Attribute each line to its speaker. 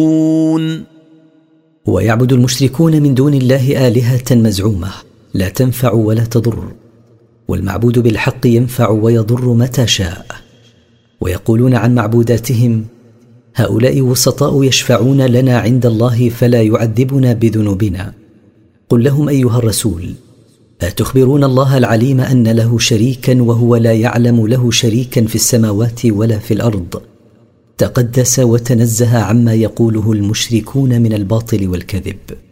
Speaker 1: ويعبد المشركون من دون الله آلهة مزعومة لا تنفع ولا تضر، والمعبود بالحق ينفع ويضر متى شاء. ويقولون عن معبوداتهم: هؤلاء وسطاء يشفعون لنا عند الله فلا يعذبنا بذنوبنا. قل لهم أيها الرسول: أتخبرون الله العليم أن له شريكا وهو لا يعلم له شريكا في السماوات ولا في الأرض؟ تقدس وتنزه عما يقوله المشركون من الباطل والكذب.